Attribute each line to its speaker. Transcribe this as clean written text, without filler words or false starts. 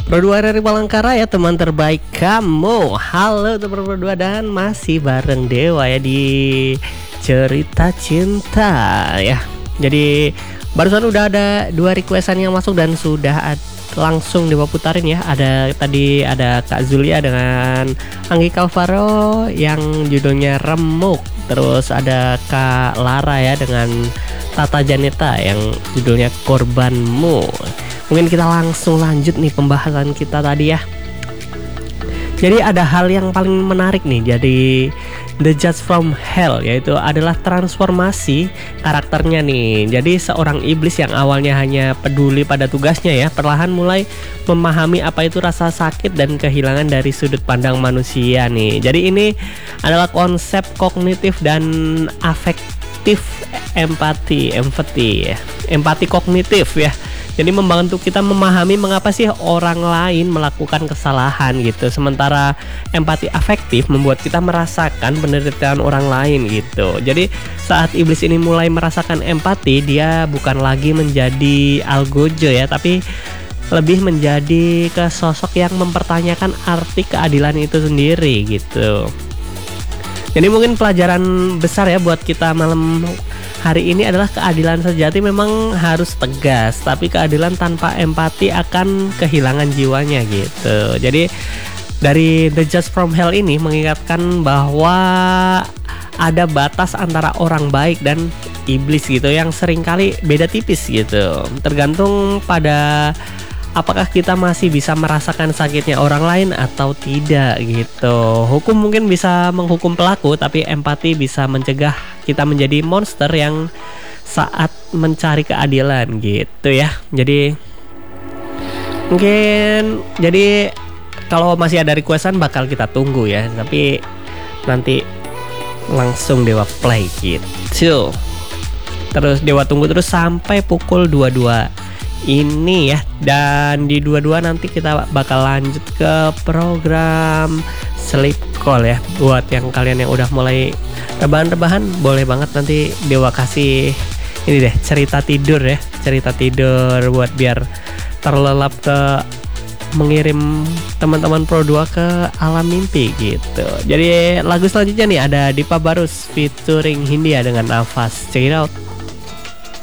Speaker 1: Pro 2 dari Palangkaraya ya, teman terbaik kamu. Halo teman Pro 2 dan masih bareng Dewa ya di cerita cinta ya. Jadi barusan udah ada 2 requestan yang masuk dan sudah langsung Dewa putarin ya. Ada Kak Zulia dengan Anggi Kalvaro yang judulnya Remuk. Terus ada Kak Lara ya dengan Tata Janeta yang judulnya Korbanmu. Mungkin kita langsung lanjut nih pembahasan kita tadi ya. Jadi ada hal yang paling menarik nih jadi The Judge from Hell, yaitu adalah transformasi karakternya nih. Jadi seorang iblis yang awalnya hanya peduli pada tugasnya ya, perlahan mulai memahami apa itu rasa sakit dan kehilangan dari sudut pandang manusia nih. Jadi ini adalah konsep kognitif dan afektif empati kognitif ya. Jadi membantu kita memahami mengapa sih orang lain melakukan kesalahan gitu. Sementara empati afektif membuat kita merasakan penderitaan orang lain gitu. Jadi saat iblis ini mulai merasakan empati, dia bukan lagi menjadi algojo ya, tapi lebih menjadi ke sosok yang mempertanyakan arti keadilan itu sendiri gitu. Jadi mungkin pelajaran besar ya buat kita malam hari ini adalah keadilan sejati memang harus tegas, tapi keadilan tanpa empati akan kehilangan jiwanya gitu. Jadi dari The Judge from Hell ini mengingatkan bahwa ada batas antara orang baik dan iblis gitu yang seringkali beda tipis gitu. Tergantung pada apakah kita masih bisa merasakan sakitnya orang lain atau tidak gitu. Hukum mungkin bisa menghukum pelaku, tapi empati bisa mencegah kita menjadi monster yang saat mencari keadilan gitu ya. Jadi mungkin kalau masih ada requestan bakal kita tunggu ya. Tapi nanti langsung Dewa play gitu. Terus Dewa tunggu terus sampai pukul 22 ini ya. Dan di 22 nanti kita bakal lanjut ke program Sleep Call ya. Buat yang kalian yang udah mulai rebahan-rebahan, boleh banget nanti Dewa kasih ini deh, cerita tidur ya. Cerita tidur buat biar terlelap ke mengirim teman-teman Pro 2 ke alam mimpi gitu. Jadi lagu selanjutnya nih ada Dipa Barus featuring Hindia dengan Nafas. Check it out.